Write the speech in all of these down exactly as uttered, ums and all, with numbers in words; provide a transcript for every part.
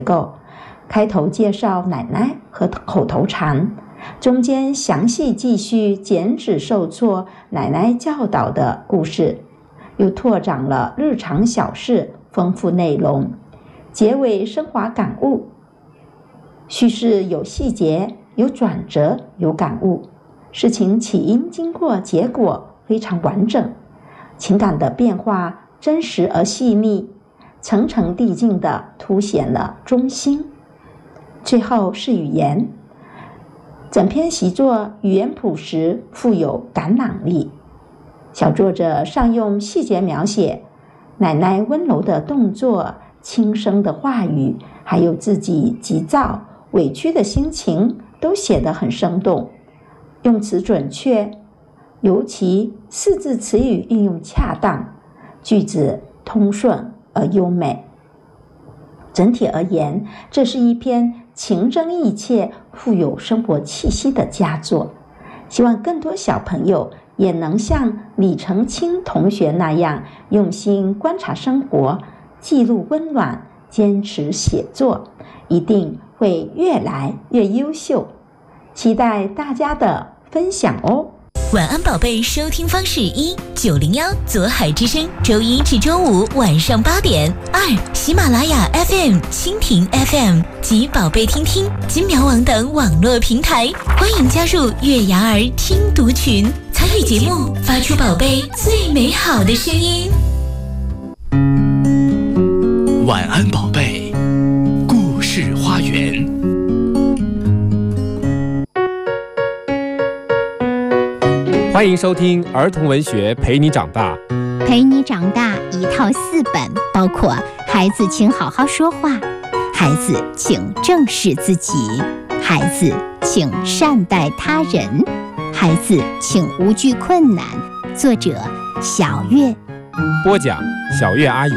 构，开头介绍奶奶和口头禅，中间详细记叙减脂受挫奶奶教导的故事，又拓展了日常小事，丰富内容，结尾升华感悟。叙事有细节，有转折，有感悟，事情起因、经过、结果非常完整，情感的变化真实而细腻，层层递进地凸显了中心。最后是语言，整篇习作语言朴实，富有感染力。小作者善用细节描写，奶奶温柔的动作、轻声的话语，还有自己急躁、委屈的心情，都写得很生动，用词准确，尤其四字词语运用恰当，句子通顺而优美。整体而言，这是一篇情真意切、富有生活气息的佳作。希望更多小朋友也能像李澄清同学那样，用心观察生活，记录温暖，坚持写作，一定会越来越优秀。期待大家的分享哦。 晚安宝贝收听方式：一九零幺左海之声，周一至周五晚上八点；二喜马拉雅 F M、蜻蜓 F M 及宝贝听听、金苗网等网络平台。欢迎加入月牙儿听读群，参与节目，发出宝贝最美好的声音。 晚安宝贝，故事花园。 欢迎收听儿童文学陪你长大。 陪你长大一套四本，包括孩子请好好说话，孩子请正视自己，孩子请善待他人，孩子请无惧困难。作者小月， 播讲小月阿姨。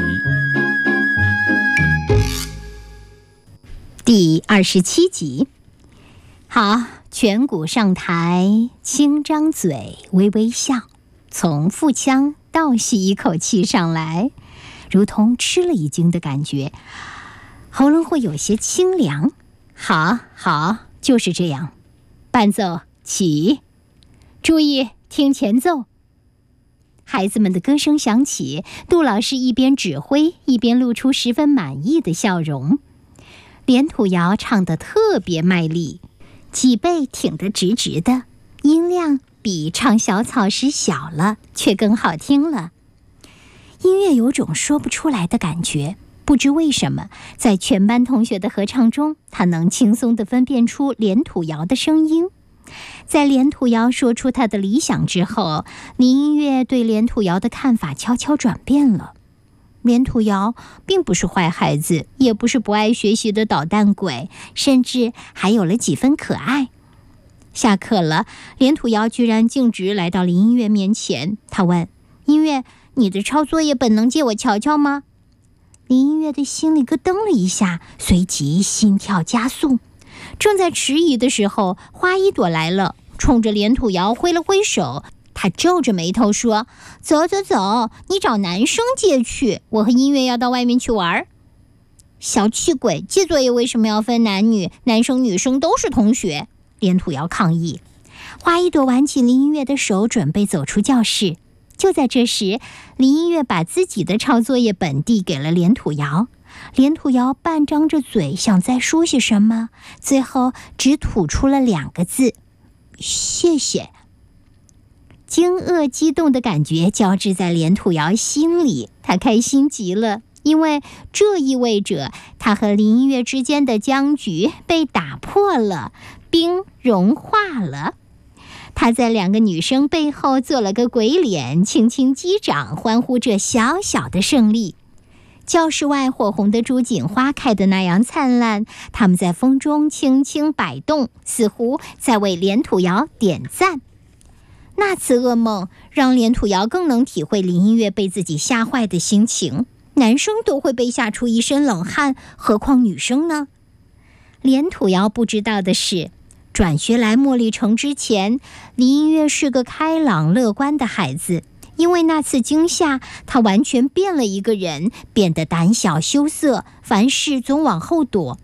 第二十七集。好，颧骨上抬，轻张嘴，微微笑，从腹腔倒吸一口气上来，如同吃了一惊的感觉，喉咙会有些清凉。好好，就是这样。伴奏起，注意听前奏。孩子们的歌声响起，杜老师一边指挥，一边露出十分满意的笑容。连土谣唱得特别卖力，脊背挺得直直的，音量比唱小草时小了，却更好听了。音乐有种说不出来的感觉，不知为什么，在全班同学的合唱中，他能轻松地分辨出连土谣的声音。在连土谣说出他的理想之后，林音乐对连土谣的看法悄悄转变了。连土谣并不是坏孩子，也不是不爱学习的捣蛋鬼，甚至还有了几分可爱。下课了，连土谣居然径直来到林音乐面前，他问：音乐，你的抄作业本能借我瞧瞧吗？林音乐的心里咯噔了一下，随即心跳加速。正在迟疑的时候，花一朵来了，冲着连土谣挥了挥手。他皱着眉头说：走走走，你找男生借去，我和音乐要到外面去玩。小气鬼，借作业为什么要分男女？男生女生都是同学。连土谣抗议。花一朵挽起林音乐的手，准备走出教室。就在这时，林音乐把自己的抄作业本递给了连土谣。连土谣半张着嘴，想再说些什么，最后只吐出了两个字：谢谢。惊愕激动的感觉交织在连土谣心里，他开心极了，因为这意味着他和林音乐之间的僵局被打破了，冰融化了。他在两个女生背后做了个鬼脸，轻轻击掌，欢呼这小小的胜利。教室外火红的朱槿花开得那样灿烂，它们在风中轻轻摆动，似乎在为连土谣点赞。那次噩梦让连土谣更能体会林音乐被自己吓坏的心情，男生都会被吓出一身冷汗，何况女生呢？连土谣不知道的是，转学来茉莉城之前，林音乐是个开朗乐观的孩子， 因为那次惊吓，他完全变了一个人，变得胆小羞涩，凡事总往后躲。